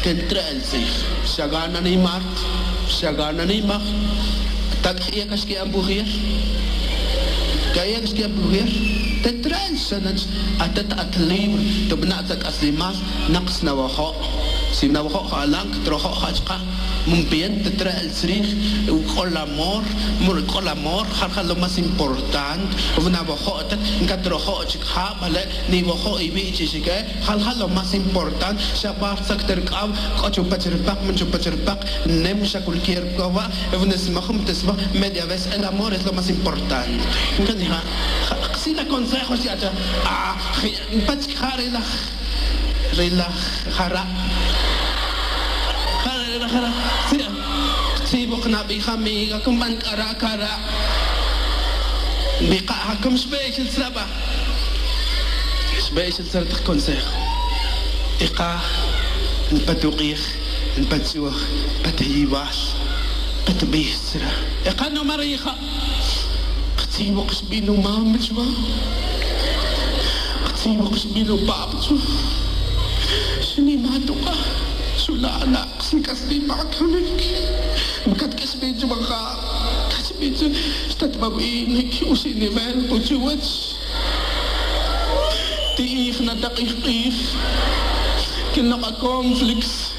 Tentrelsi, Sagana ni Mart, Sagana ni Mach, Tak Ekas ki ambuhir, Kayakas ki ambuhir, Tentrelsanans, Atat atlim, Tubnatak aslimas, Naks Navaho, Sinawaho Halang, Troho Hachka, Mumpien, Tentrelsri, Colamor, Murcolamor, Harha lo más importante, Navaho, Catroho Chikha, Nivaho Ibichike, Halha lo más importante, Shabar Sakter Kav, Kochu Pacherpak, Munchu Pacherpak, Nemsha Kulkir Kova, Evanesmahum Tesma, Media Ves, el amor es lo más importante. Si la consejos ya, Pachkare la Jara. Si bukna bihamiga kumban kara bika hakum special saba special sartak consejo iqa npatuqih npatsuh pathiwas patbisra iqa no mariha qtimu qsbinu mamchwa qtimu qsbinu babchwa shni matuqa sulala qsikasni ma'kanik Bukat kasbidyo baka kasbidyo stat babiinik usinivel ujuwats tiif na dakif kinaka-conflicts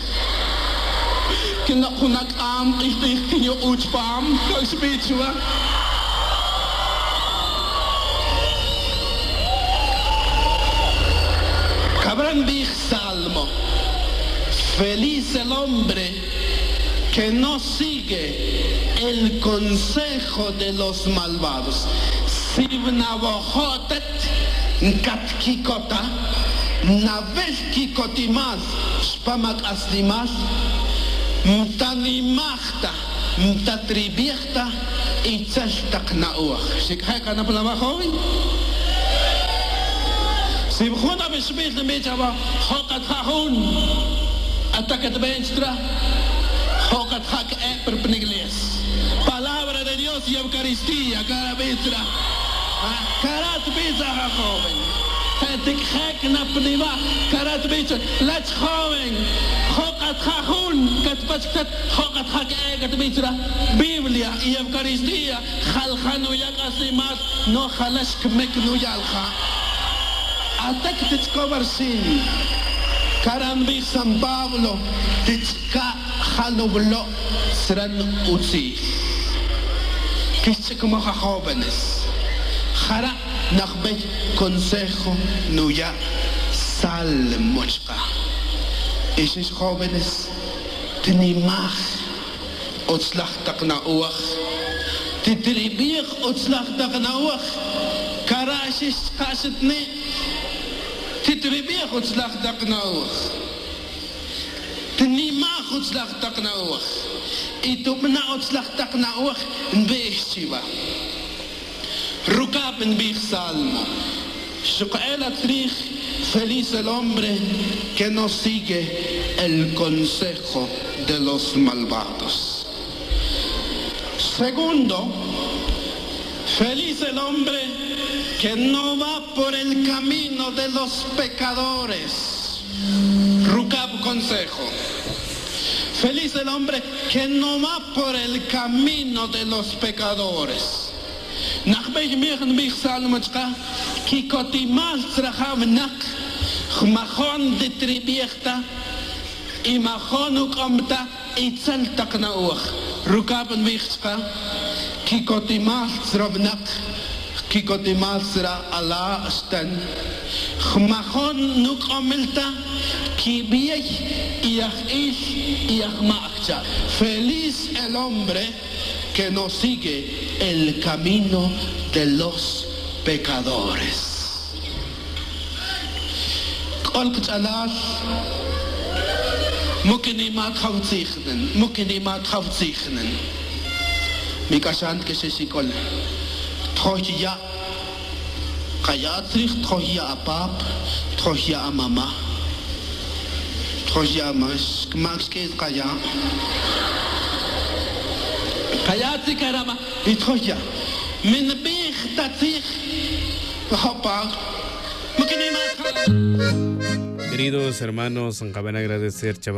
kinakunak-am kif kinyo uchpam kasbidyo Cabran bich salmo feliz el hombre que no sigue el consejo de los malvados. Sivnavohotet katkikota, navelkikotimas, spamak aslimas, mtanimachta, mtatribiechta, y tseltak nauach. Shikheka na plavahoy? Sivchuna bishbich na michava, hokat hahun, atakat benstra, Hocat hak per penigles. Palabra de Dios y Eucaristía, cara bitra. Karat bitra joven. Hetik hek na pniva, karat bitra. Let's joven. Hocat hajun, katpachkat, hocat hak egat bitra. Biblia y Eucaristía, jalhanu yakasimas, no jalash kmeknu yalha. Atak titskovarsin. Karambi San Pablo, Titska Haloblo, Sran Uzi. Kichikuma jóvenes. Jara Nachbe Consejo Nuya Salmochka. Esos jóvenes Tinimach Otslach Taknauach. Titribich Otslach Taknauach. Karashis Kasitni. Titribich Otslach Taknauach. Tinimach Otslach Taknauach. Itubna Otslach Taknauach Nbeishchiva. Rukab en Big Salmo. Shukaela Trich, feliz el hombre que no sigue el consejo de los malvados. Segundo, feliz el hombre que no va por el camino de los pecadores. Rukab consejo. Feliz el hombre que no va por el camino de los pecadores. Nachbej mirn bich salmochka ki kotimal trahav nak khmachon de tribiechta I machon ukomta itzel taknauch rukaben bichka ki kotimal zrobnak ki kotimal zra ala stan khmachon nukomelta ki biech iach ish iach maachcha. Feliz el hombre que no sigue el camino de los pecadores. Kolkchalas mukinimat khawtsikhnen mukinimat khawtsikhnen mikashant keshesikol thoya qayatrikh thoya apap thoya mama thoya mas max ke qaya Kayatsi karama itoya min bich tatzich hopag. Queridos hermanos, acaban de agradecer